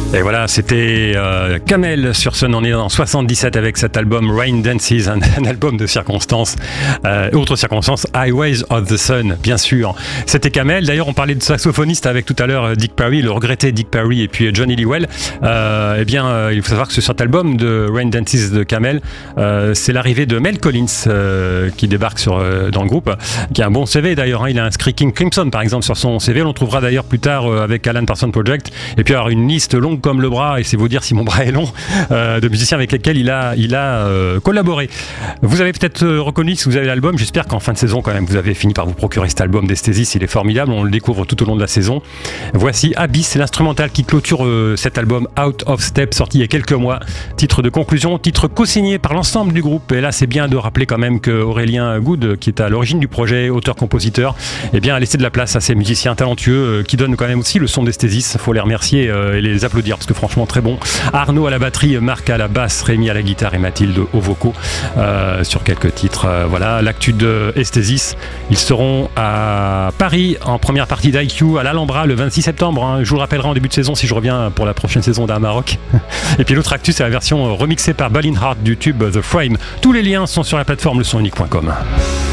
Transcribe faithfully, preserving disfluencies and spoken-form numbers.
Et voilà, c'était euh, Kamel sur Sun. On est en soixante-dix-sept avec cet album Rain Dances, un, un album de circonstances. Euh, autre circonstance, Highways of the Sun, bien sûr. C'était Kamel. D'ailleurs, on parlait de saxophoniste avec tout à l'heure Dick Parry, le regretté Dick Parry et puis Johnny Lewell. Euh, eh bien, euh, il faut savoir que sur cet album de Rain Dances de Kamel, euh, c'est l'arrivée de Mel Collins euh, qui débarque sur, euh, dans le groupe, qui a un bon C V d'ailleurs. Hein. Il a inscrit King Crimson par exemple sur son C V. On le trouvera d'ailleurs plus tard euh, avec Alan Parsons Project. Et puis alors une liste longue comme le bras, et c'est vous dire si mon bras est long, euh, de musiciens avec lesquels il a, il a euh, collaboré. Vous avez peut-être euh, reconnu si vous avez l'album. J'espère qu'en fin de saison quand même vous avez fini par vous procurer cet album d'Esthesis. Il est formidable, on le découvre tout au long de la saison. Voici Abyss, c'est l'instrumental qui clôture euh, cet album Out of Step, sorti il y a quelques mois. Titre de conclusion, titre co-signé par l'ensemble du groupe. Et là c'est bien de rappeler quand même que Aurélien Good, qui est à l'origine du projet, auteur-compositeur, eh bien a laissé de la place à ces musiciens talentueux euh, qui donnent quand même aussi le son d'Esthesis. Il faut les remercier euh, et les applaudir parce que franchement très bon. Arnaud à la batterie, Marc à la basse, Rémi à la guitare et Mathilde aux vocaux euh, sur quelques titres. Euh, voilà, l'actu de Esthesis. Ils seront à Paris en première partie d'I Q à l'Alhambra le vingt-six septembre. Hein. Je vous le rappellerai en début de saison si je reviens pour la prochaine saison d'A Maroc. Et puis l'autre actu, c'est la version remixée par Balin Hart du tube The Frame. Tous les liens sont sur la plateforme le son unique point com.